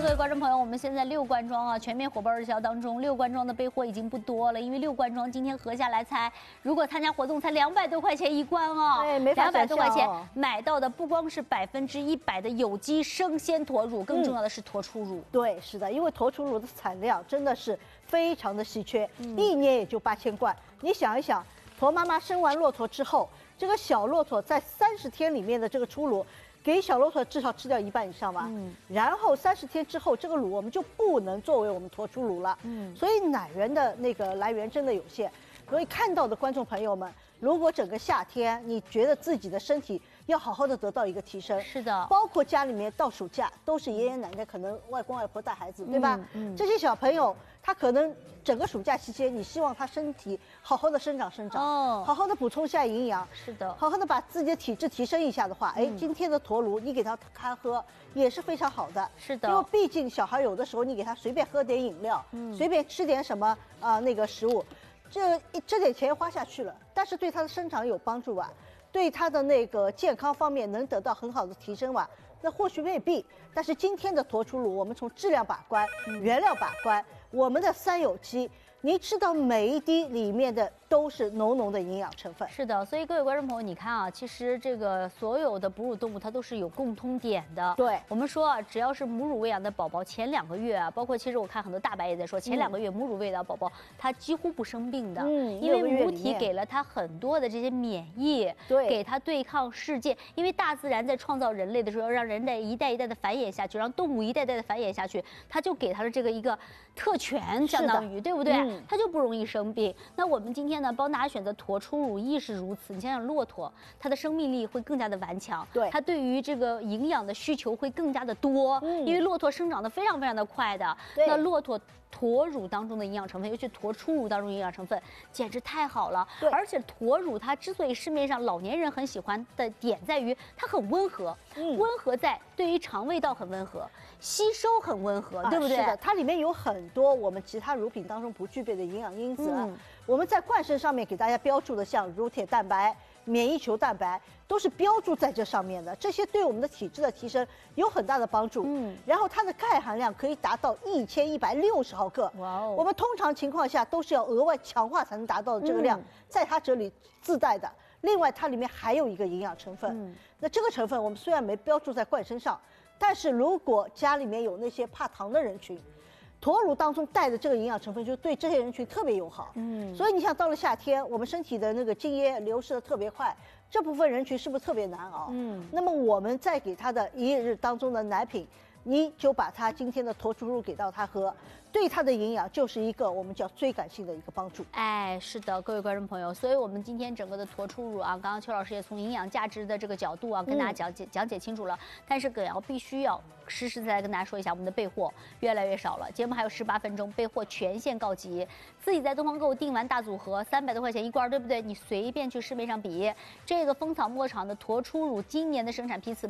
各位观众朋友，我们现在6罐装啊，全面火爆热销当中，6罐装的备货已经不多了，因为6罐装今天合下来才，如果参加活动才200多块钱一罐哦， 对，没法 200多块钱买到的不光是100%的有机生鲜驼乳，更重要的是驼初乳。 对，是的，因为驼初乳的产量真的是非常的稀缺，一年也就8000罐。你想一想，驼妈妈生完骆驼之后，这个小骆驼在30天里面的这个初乳。给小骆驼至少吃掉1半以上吧，然后30天之后，这个乳我们就不能作为我们驼初乳了，所以奶源的那个来源真的有限。所以看到的观众朋友们，如果整个夏天你觉得自己的身体要好好的得到一个提升， 是的， 包括家里面到暑假都是爷爷奶奶可能外公外婆带孩子，对吧？这些小朋友他可能整个暑假期间，你希望他身体好好的生长，好好的补充一下营养， 是的， 好好的把自己的体质提升一下的话，哎，今天的驼乳你给他开喝也是非常好的， 是的， 因为毕竟小孩有的时候你给他随便喝点饮料，随便吃点什么那个食物。这点钱花下去了，但是对他的生长有帮助吧，对他的那个健康方面能得到很好的提升吧，那或许未必。但是今天的驼初乳，我们从质量把关，原料把关，我们的3有机，你吃到每一滴里面的都是浓浓的营养成分。 是的，所以各位观众朋友，你看啊，其实这个所有的哺乳动物它都是有共通点的。 对， 我们说啊，只要是母乳喂养的宝宝，前2个月啊，包括其实我看很多大白也在说，前2个月母乳喂养宝宝，他几乎不生病的，因为母体给了他很多的这些免疫， 对， 给他对抗世界。因为大自然在创造人类的时候，让人类一代一代的繁衍下去，让动物一代代的繁衍下去，他就给他的这个一个特权，相当于对不对？他就不容易生病。那我们今天呢，帮大家选择驼初乳亦是如此。你想想，骆驼它的生命力会更加的顽强， 对， 它对于这个营养的需求会更加的多，因为骆驼生长的非常非常的快的。那骆驼驼乳当中的营养成分，尤其驼初乳当中营养成分，简直太好了。而且驼乳它之所以市面上老年人很喜欢的点在于它很温和，温和在对于肠胃道很温和，吸收很温和，对不对？ 是的，它里面有很多我们其他乳品当中不具备的营养因子。我们在罐身上面给大家标注的，像乳铁蛋白、免疫球蛋白，都是标注在这上面的。这些对我们的体质的提升有很大的帮助。然后它的钙含量可以达到1160毫克。哇哦！我们通常情况下都是要额外强化才能达到的这个量，在它这里自带的。另外，它里面还有一个营养成分。那这个成分我们虽然没标注在罐身上，但是如果家里面有那些怕糖的人群，驼乳当中带的这个营养成分就对这些人群特别友好。所以你想到了夏天，我们身体的那个津液流失的特别快，这部分人群是不是特别难熬？那么我们再给他的1日当中的奶品，你就把他今天的驼初乳给到他喝，对他的营养就是一个我们叫追赶性的一个帮助。 哎，是的，各位观众朋友，所以我们今天整个的驼初乳啊，刚刚邱老师也从营养价值的这个角度啊，跟大家讲解清楚了。但是必须要实实在在跟大家说一下，我们的备货越来越少了，节目还有18分钟，备货全线告急。自己在东方购物订完大组合300多块钱一罐，对不对？你随便去市面上比，这个蜂草牧场的驼初乳今年的生产批次